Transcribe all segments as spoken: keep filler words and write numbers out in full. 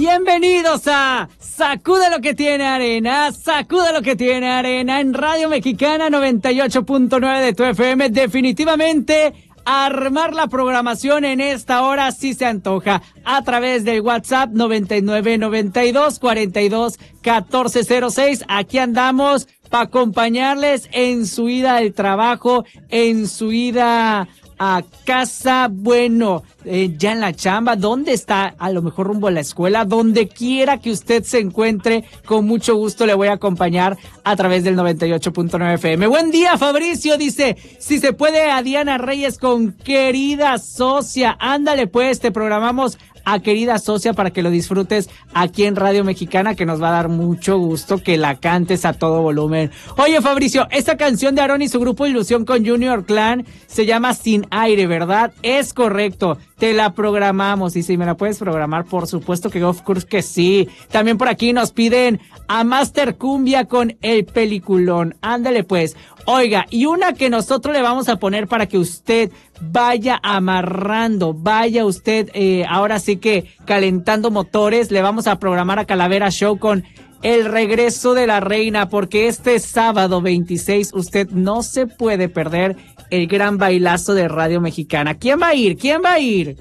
Bienvenidos a Sacude lo que tiene arena, Sacude lo que tiene arena en Radio Mexicana noventa y ocho punto nueve de tu F M. Definitivamente armar la programación en esta hora sí se antoja a través del WhatsApp noventa y nueve noventa y dos cuarenta y dos catorce cero seis. Aquí andamos para acompañarles en su ida al trabajo, en su ida a casa, bueno, eh, ya en la chamba, ¿dónde está? A lo mejor rumbo a la escuela, donde quiera que usted se encuentre, con mucho gusto le voy a acompañar a través del noventa y ocho punto nueve F M. Buen día, Fabricio, dice, si se puede a Diana Reyes con Querida Socia. Ándale pues, te programamos a Querida Socia para que lo disfrutes aquí en Radio Mexicana, que nos va a dar mucho gusto que la cantes a todo volumen. Oye, Fabricio, esta canción de Aarón y su grupo Ilusión con Junior Clan se llama Sin Aire, ¿verdad? Es correcto, te la programamos. Y si me la puedes programar, por supuesto que of course que sí. También por aquí nos piden a Master Cumbia con El Peliculón. Ándale pues. Oiga, y una que nosotros le vamos a poner para que usted vaya amarrando, vaya usted eh, ahora sí que calentando motores, le vamos a programar a Calavera Show con El Regreso de la Reina, porque este sábado veintiséis usted no se puede perder el gran bailazo de Radio Mexicana. ¿Quién va a ir? ¿Quién va a ir?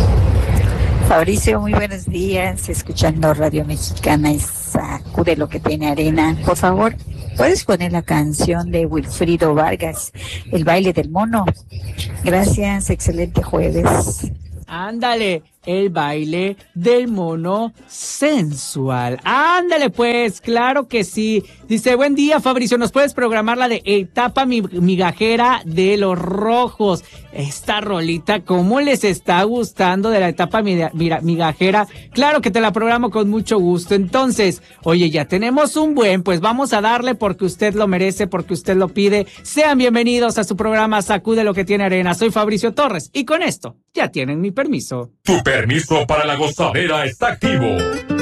Fabricio, muy buenos días, escuchando Radio Mexicana y Sacude lo que tiene arena. Por favor, ¿puedes poner la canción de Wilfrido Vargas, El baile del mono? Gracias, excelente jueves. Ándale, El baile del mono sensual. Ándale pues, claro que sí. Dice, buen día, Fabricio, ¿nos puedes programar la de Etapa Migajera de los Rojos? Esta rolita, ¿cómo les está gustando de la Etapa Migajera? Claro que te la programo con mucho gusto. Entonces, oye, ya tenemos un buen, pues vamos a darle porque usted lo merece, porque usted lo pide. Sean bienvenidos a su programa Sacude lo que tiene arena. Soy Fabricio Torres y con esto ya tienen mi permiso. Tu permiso para la gozadera está activo.